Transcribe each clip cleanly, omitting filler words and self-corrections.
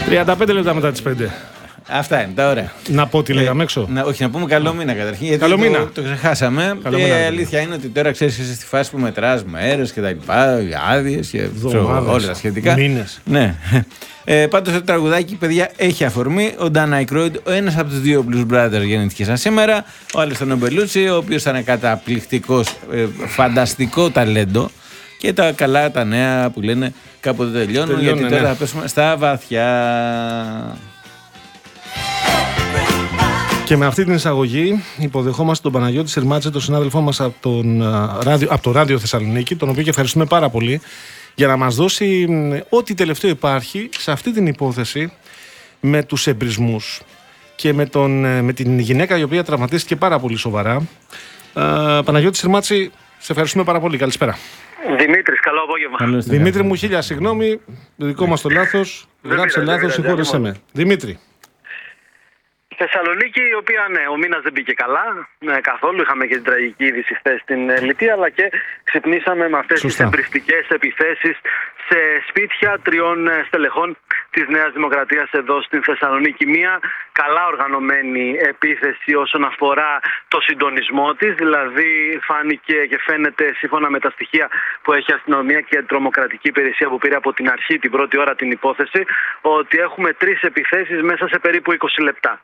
35 λεπτά μετά τις 5. Αυτά είναι τα ωραία. Να πω τι λέγαμε έξω. Όχι, να πούμε καλό μήνα καταρχήν. Γιατί καλό μήνα. Το ξεχάσαμε. Καλό Και μήνα, η αλήθεια είναι ότι τώρα ξέρεις, είσαι στη φάση που μετράς μέρες και τα λοιπά, άδειες και όλα τα σχετικά. Μήνες. Ναι. Πάντως το τραγουδάκι, παιδιά, έχει αφορμή. Ο Ντάν Αικρόιντ, ο ένας από τους δύο Blues Brothers, γεννήθηκε σαν σήμερα. Ο άλλος τον Μπελούτσι, ο οποίος ήταν καταπληκτικός, φανταστικό ταλέντο. Και τα καλά, τα νέα που λένε κάποτε τελειώνουν, γιατί τώρα θα πέσουμε στα βαθιά. Και με αυτή την εισαγωγή υποδεχόμαστε τον Παναγιώτη Σερμάτζε, τον συνάδελφό μας από το Ράδιο Θεσσαλονίκη, τον οποίο και ευχαριστούμε πάρα πολύ για να μας δώσει ό,τι τελευταίο υπάρχει σε αυτή την υπόθεση με τους εμπρισμούς και με την γυναίκα η οποία τραυματίστηκε πάρα πολύ σοβαρά. Παναγιώτη Σερμάτζε, σε ευχαριστούμε πάρα πολύ. Καλησπέρα. Δημήτρης, καλό απόγευμα. Δημήτρη μου, χίλια συγγνώμη, δικό μας το λάθος, γράψε λάθος, συγχώρεσέ με. Δημήτρη. Θεσσαλονίκη, η οποία ναι, ο μήνας δεν μπήκε καλά καθόλου. Είχαμε και την τραγική είδηση χθες στην Λιτία, αλλά και ξυπνήσαμε με αυτές τις εμπριστικές επιθέσεις σε σπίτια 3 στελεχών της Νέας Δημοκρατίας εδώ στην Θεσσαλονίκη. Μία καλά οργανωμένη επίθεση όσον αφορά το συντονισμό της, δηλαδή φάνηκε και φαίνεται σύμφωνα με τα στοιχεία που έχει η αστυνομία και η τρομοκρατική υπηρεσία που πήρε από την αρχή την πρώτη ώρα την υπόθεση, ότι έχουμε 3 επιθέσεις μέσα σε περίπου 20 λεπτά.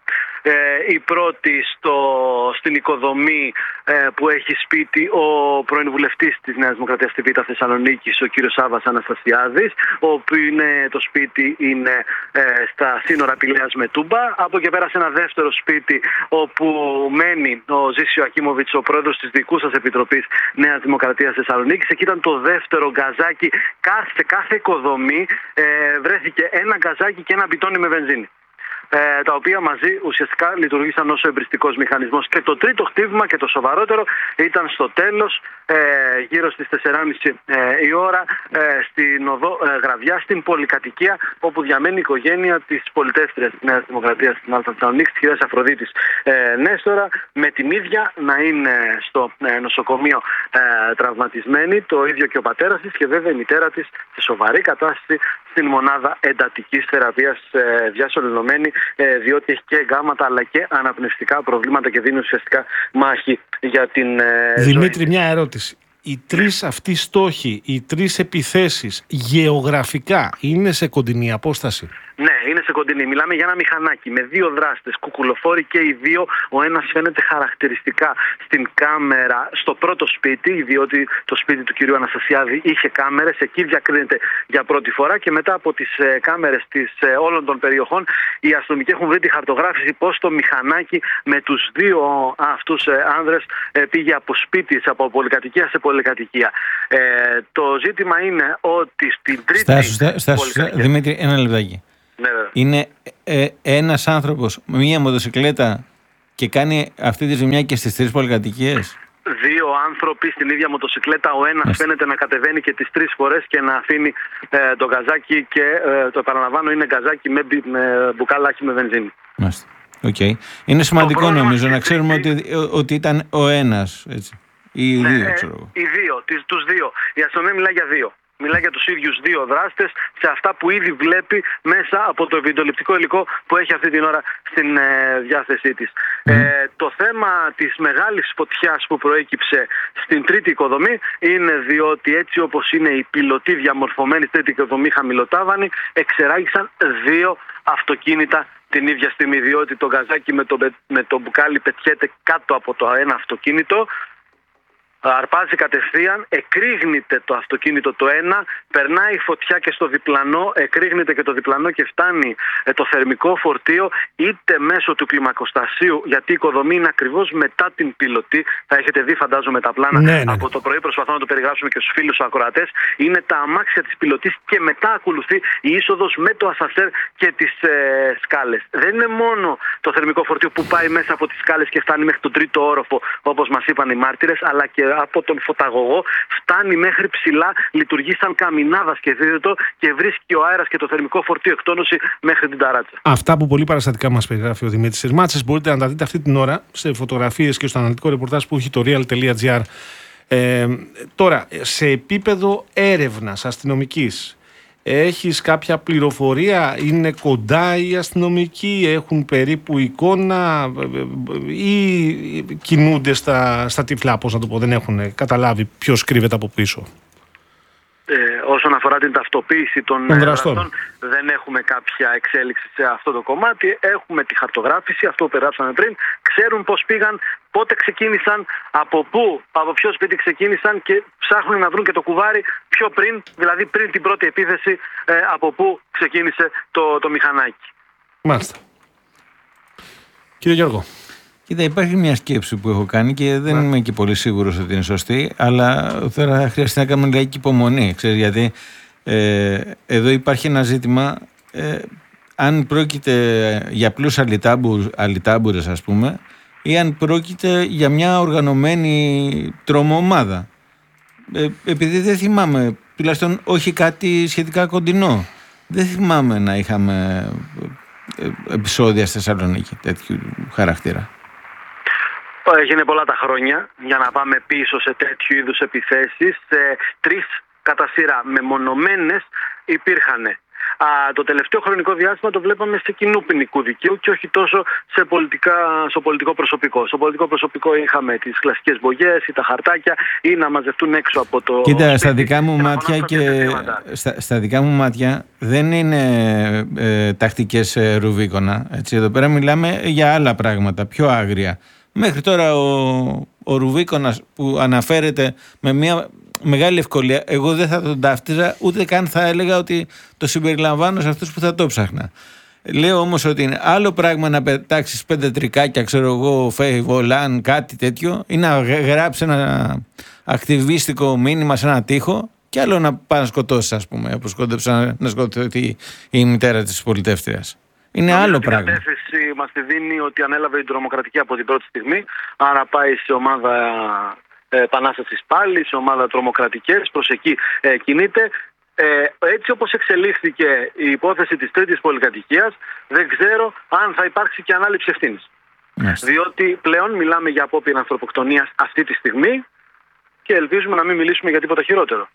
Η πρώτη στην οικοδομή που έχει σπίτι ο πρώην βουλευτής της Νέας Δημοκρατίας στη Β' Θεσσαλονίκης, ο κύριος Σάββας Αναστασιάδης, όπου το σπίτι είναι στα σύνορα Πηλαίας με Τούμπα. Από και πέρα σε ένα δεύτερο σπίτι όπου μένει ο Ζήσιο Ακίμοβιτς, ο πρόεδρος της δικού σας Επιτροπής Νέας Δημοκρατίας Θεσσαλονίκης. Εκεί ήταν το δεύτερο γκαζάκι. Σε κάθε οικοδομή βρέθηκε ένα γκαζάκι και ένα μπιτόνι με βενζίνη, τα οποία μαζί ουσιαστικά λειτουργήσαν ως εμπριστικός μηχανισμός. Και το τρίτο χτύπημα και το σοβαρότερο ήταν στο τέλος, γύρω στις 4.30 η ώρα, στην οδό Γραβιά, στην πολυκατοικία όπου διαμένει η οικογένεια της πολιτεύτριας της Νέας Δημοκρατίας στην Αλφα Θεσσαλονίκης, της κυρίας Αφροδίτης Νέστορα, με την ίδια να είναι στο νοσοκομείο τραυματισμένη, το ίδιο και ο πατέρας της, και βέβαια η μητέρα της σε σοβαρή κατάσταση στην μονάδα εντατικής θεραπείας διασωληνωμένη, διότι έχει και γκάματα αλλά και αναπνευστικά προβλήματα και δίνει ουσιαστικά μάχη για την Δημήτρη, ζωή. μια ερώτηση. Οι 3 αυτοί στόχοι, οι 3 επιθέσεις γεωγραφικά είναι σε κοντινή απόσταση? Ναι, είναι σε κοντινή. Μιλάμε για ένα μηχανάκι με 2 δράστες, κουκουλοφόροι και οι 2. Ο ένας φαίνεται χαρακτηριστικά στην κάμερα στο πρώτο σπίτι, διότι το σπίτι του κυρίου Αναστασιάδη είχε κάμερες. Εκεί διακρίνεται για πρώτη φορά, και μετά από τις κάμερες όλων των περιοχών, οι αστυνομικοί έχουν βρει τη χαρτογράφηση πως το μηχανάκι με τους 2 αυτούς άνδρες πήγε από σπίτι, από πολυκατοικία σε πολυκατοικία. Το ζήτημα είναι ότι στην τρίτη. Στάσου, Δημήτρη, ένα λεπτάκι. Ναι, είναι ένας άνθρωπος με μία μοτοσυκλέτα και κάνει αυτή τη ζημιά και στις 3 πολυκατοικίες. 2 άνθρωποι στην ίδια μοτοσυκλέτα. Ο ένας φαίνεται να κατεβαίνει και τις 3 φορές και να αφήνει το γκαζάκι, και το επαναλαμβάνω, είναι γκαζάκι με μπουκαλάκι με βενζίνη. Μάλιστα. Okay. Είναι σημαντικό νομίζω να ξέρουμε ότι ήταν ο ένας, έτσι. Ή οι 2, ξέρω εγώ. Οι 2, τους 2. Η αστυνομία μιλάει για 2. Μιλάει για τους ίδιους 2 δράστες σε αυτά που ήδη βλέπει μέσα από το βιντεοληπτικό υλικό που έχει αυτή την ώρα στην διάθεσή της. Το θέμα της μεγάλης φωτιάς που προέκυψε στην τρίτη οικοδομή είναι διότι έτσι όπως είναι η πιλωτή διαμορφωμένη τρίτη οικοδομή χαμηλοτάβανη, εξεράγησαν 2 αυτοκίνητα την ίδια στιγμή, διότι το γκαζάκι με το μπουκάλι πετιέται κάτω από το ένα αυτοκίνητο. Αρπάζει κατευθείαν, εκρήγνεται το αυτοκίνητο το ένα, περνάει φωτιά και στο διπλανό, εκρήγνεται και το διπλανό και φτάνει το θερμικό φορτίο είτε μέσω του κλιμακοστασίου, γιατί η οικοδομή είναι ακριβώς μετά την πιλωτή. Θα έχετε δει, φαντάζομαι, τα πλάνα από το πρωί, προσπαθώ να το περιγράψουμε και στους φίλους ακροατές. Είναι τα αμάξια της πιλωτής και μετά ακολουθεί η είσοδος με το ασανσέρ και τις σκάλες. Δεν είναι μόνο το θερμικό φορτίο που πάει μέσα από τις σκάλες και φτάνει μέχρι τον 3ο όροφο, όπως μας είπαν οι μάρτυρες, αλλά και από τον φωταγωγό φτάνει μέχρι ψηλά, λειτουργεί σαν καμινάδα, σκεφτείτε το, και βρίσκει ο αέρας και το θερμικό φορτίο εκτόνωση μέχρι την ταράτσα. Αυτά που πολύ παραστατικά μας περιγράφει ο Δημήτρης Σερμάτσες μπορείτε να τα δείτε αυτή την ώρα σε φωτογραφίες και στο αναλυτικό ρεπορτάζ που έχει το real.gr. Τώρα, σε επίπεδο έρευνας αστυνομικής, Έχεις κάποια πληροφορία, είναι κοντά οι αστυνομικοί, έχουν περίπου εικόνα ή κινούνται στα τυφλά, πώς να το πω, δεν έχουν καταλάβει ποιος κρύβεται από πίσω? Όσον αφορά την ταυτοποίηση των δραστών, δεν έχουμε κάποια εξέλιξη σε αυτό το κομμάτι. Έχουμε τη χαρτογράφηση, αυτό που περάσαμε πριν. Ξέρουν πώς πήγαν, πότε ξεκίνησαν, από πού, από ποιο σπίτι ξεκίνησαν και ψάχνουν να βρουν και το κουβάρι πιο πριν, δηλαδή πριν την πρώτη επίθεση, από πού ξεκίνησε το μηχανάκι. Μάλιστα. Κύριε Γιώργο. Κοίτα, υπάρχει μια σκέψη που έχω κάνει και δεν είμαι και πολύ σίγουρος ότι είναι σωστή, αλλά τώρα χρειάζεται να κάνουμε λιγάκι υπομονή, ξέρεις, γιατί εδώ υπάρχει ένα ζήτημα, αν πρόκειται για απλούς αλυτάμπουρες, ας πούμε, ή αν πρόκειται για μια οργανωμένη τρομοομάδα. Επειδή δεν θυμάμαι, τουλάχιστον όχι κάτι σχετικά κοντινό, δεν θυμάμαι να είχαμε επεισόδια στη Θεσσαλονίκη τέτοιου χαρακτήρα. Έγινε πολλά τα χρόνια για να πάμε πίσω σε τέτοιου είδους επιθέσεις. 3 κατά σειρά μεμονωμένες υπήρχαν. Το τελευταίο χρονικό διάστημα το βλέπαμε σε κοινού ποινικού δικαίου και όχι τόσο στο πολιτικό προσωπικό. Στο πολιτικό προσωπικό είχαμε τις κλασικές μπογιές ή τα χαρτάκια ή να μαζευτούν έξω από το... Κοίτα, στα δικά μου μάτια στα δικά μου μάτια δεν είναι τακτικές ρουβίκονα. Έτσι, εδώ πέρα μιλάμε για άλλα πράγματα, πιο άγρια. Μέχρι τώρα ο ρουβίκονας που αναφέρεται με μια μεγάλη ευκολία, εγώ δεν θα τον ταύτιζα, ούτε καν θα έλεγα ότι το συμπεριλαμβάνω σε αυτούς που θα το ψάχνα. Λέω όμως ότι είναι άλλο πράγμα να πετάξεις 5 τρικάκια, ξέρω εγώ, βολάν, κάτι τέτοιο, ή να γράψεις ένα ακτιβίστικο μήνυμα σε ένα τοίχο, και άλλο να πάει να σκοτώσεις, ας πούμε, όπως σκότεψα να σκοτωθεί η μητέρα της πολιτεύτριας. Είναι άλλο πράγμα. Η κατεύθυνση μας τη δίνει ότι ανέλαβε την τρομοκρατική από την πρώτη στιγμή, άρα πάει σε ομάδα επανάστασης πάλι, σε ομάδα τρομοκρατικές, προς εκεί κινείται. Έτσι όπως εξελίχθηκε η υπόθεση της τρίτης πολυκατοικίας, δεν ξέρω αν θα υπάρξει και ανάληψη ευθύνης. Διότι πλέον μιλάμε για απόπειρα ανθρωποκτονίας αυτή τη στιγμή και ελπίζουμε να μην μιλήσουμε για τίποτα χειρότερο.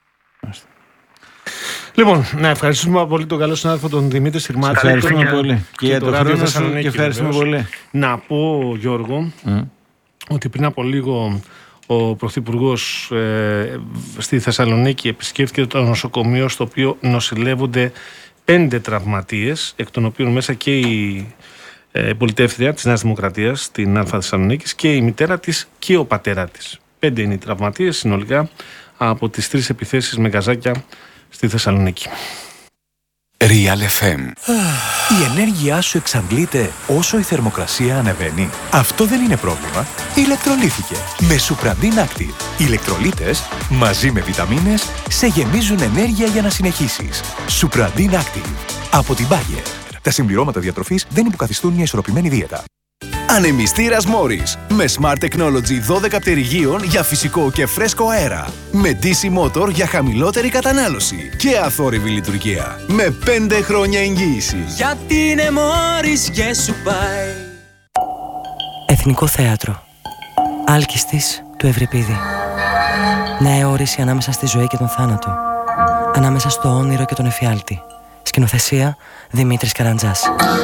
Λοιπόν, να ευχαριστούμε πολύ τον καλό συνάδελφο τον Δημήτρη Συρμάτζη. Ευχαριστούμε πολύ. Και για το χρόνο σου και ευχαριστούμε πολύ. Να πω, Γιώργο, ότι πριν από λίγο ο Πρωθυπουργός στη Θεσσαλονίκη επισκέφθηκε το νοσοκομείο στο οποίο νοσηλεύονται 5 τραυματίες, εκ των οποίων μέσα και η πολιτεύθρια της Νέας Δημοκρατίας στην Α Θεσσαλονίκης και η μητέρα της και ο πατέρα της. 5 είναι οι τραυματίες συνολικά από τις 3 επιθέσεις με γκαζάκια στη Θεσσαλονίκη. Real FM. Η ενέργειά σου εξαντλείται όσο η θερμοκρασία ανεβαίνει. Αυτό δεν είναι πρόβλημα. Ηλεκτρολύθηκε με Supradin Active. Οι ηλεκτρολίτες μαζί με βιταμίνες σε γεμίζουν ενέργεια για να συνεχίσεις. Supradin Active. Από την Bayer. Τα συμπληρώματα διατροφής δεν υποκαθιστούν μια ισορροπημένη δίαιτα. Ανεμιστήρας Morris με Smart Technology 12 πτερυγίων για φυσικό και φρέσκο αέρα. Με DC Motor για χαμηλότερη κατανάλωση και αθόρυβη λειτουργία. Με 5 χρόνια εγγύηση. Γιατί είναι Morris και σου πάει. Εθνικό Θέατρο. Άλκιστης του Ευρυπίδη. Νέα όρηση ανάμεσα στη ζωή και τον θάνατο. Ανάμεσα στο όνειρο και τον εφιάλτη. Σκηνοθεσία Δημήτρης Καραντζάς.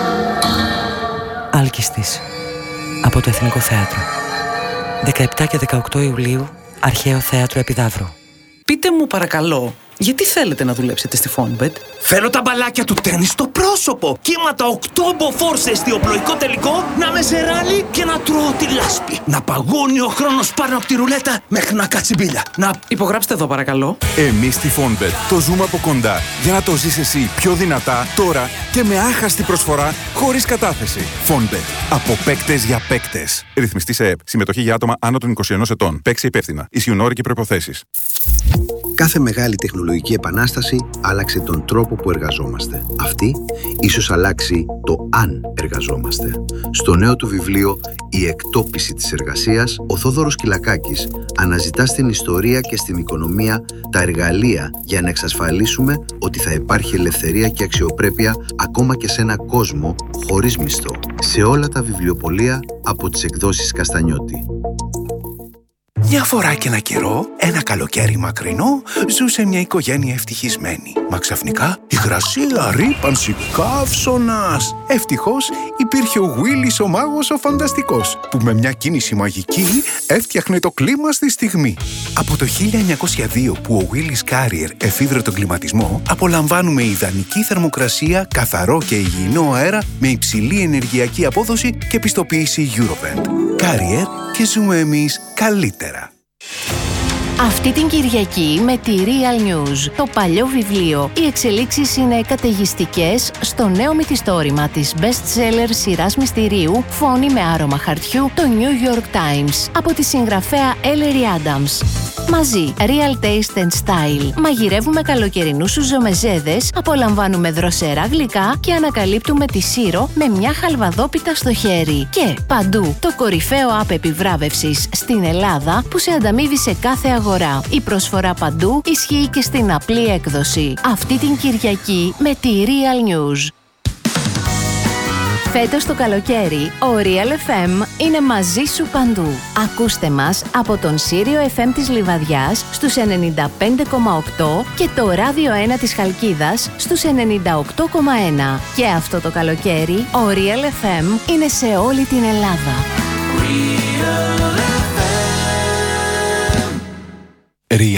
Άλκιστης. Από το Εθνικό Θέατρο. 17 και 18 Ιουλίου, Αρχαίο Θέατρο Επιδαύρου. Πείτε μου παρακαλώ, γιατί θέλετε να δουλέψετε στη Fonbet? Θέλω τα μπαλάκια του τέννις στο πρόσωπο. Κύματα 8 μποφόρ σε εστιοπλοϊκό τελικό, να με σε ράλι και να τρώω τη λάσπη. Να παγώνει ο χρόνος πάνω από τη ρουλέτα μέχρι να κάτσει μπίλια. Να υπογράψτε εδώ παρακαλώ. Εμείς στη Fonbet το ζούμε από κοντά για να το ζεις εσύ πιο δυνατά τώρα και με άχαστη προσφορά χωρίς κατάθεση. Fonbet. Από παίκτες για παίκτες. Ρυθμιστή σε ΕΠ. Συμμετοχή για άτομα άνω των 21 ετών. Παίξει υπεύθυνα. Ισχύουν όροι και προϋποθέσεις. Κάθε μεγάλη τεχνολογική επανάσταση άλλαξε τον τρόπο που εργαζόμαστε. Αυτή ίσως αλλάξει το αν εργαζόμαστε. Στο νέο του βιβλίο «Η εκτόπιση της εργασίας», ο Θόδωρος Κυλακάκης αναζητά στην ιστορία και στην οικονομία τα εργαλεία για να εξασφαλίσουμε ότι θα υπάρχει ελευθερία και αξιοπρέπεια ακόμα και σε ένα κόσμο χωρίς μισθό. Σε όλα τα βιβλιοπωλεία από τις εκδόσεις Καστανιώτη. Μια φορά και ένα καιρό, ένα καλοκαίρι μακρινό, ζούσε μια οικογένεια ευτυχισμένη. Μα ξαφνικά, υγρασία, ρύπανση, καύσωνας. Ευτυχώς υπήρχε ο Willis ο μάγος ο φανταστικός, που με μια κίνηση μαγική έφτιαχνε το κλίμα στη στιγμή. Από το 1902 που ο Willis Carrier εφήβρε τον κλιματισμό, απολαμβάνουμε ιδανική θερμοκρασία, καθαρό και υγιεινό αέρα με υψηλή ενεργειακή απόδοση και πιστοποίηση Eurovent. Carrier, και ζούμε εμείς καλύτερα. Αυτή την Κυριακή με τη Real News, το παλιό βιβλίο, οι εξελίξεις είναι καταιγιστικές στο νέο μυθιστόρημα της best-seller σειράς μυστηρίου «Φόνοι με άρωμα χαρτιού», το New York Times, από τη συγγραφέα Ellery Adams. Μαζί, Real Taste and Style. Μαγειρεύουμε καλοκαιρινούς σουζομεζέδες, απολαμβάνουμε δροσερά γλυκά και ανακαλύπτουμε τη Σύρο με μια χαλβαδόπιτα στο χέρι. Και παντού, το κορυφαίο app επιβράβευσης στην Ελλάδα που σε ανταμείβει σε κάθε αγορά. Η προσφορά παντού ισχύει και στην απλή έκδοση. Αυτή την Κυριακή με τη Real News. Φέτος το καλοκαίρι, ο Real FM είναι μαζί σου παντού. Ακούστε μας από τον Σύριο FM της Λιβαδιάς στους 95,8 και το Ράδιο 1 της Χαλκίδας στους 98,1. Και αυτό το καλοκαίρι, ο Real FM είναι σε όλη την Ελλάδα. Real